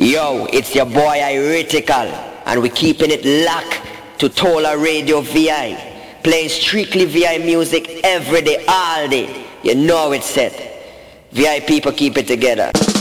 Yo, it's your boy Iritical, and we keeping it locked to Tola Radio VI. Playing strictly VI music every day, all day. You know it's set. VI people keep it together.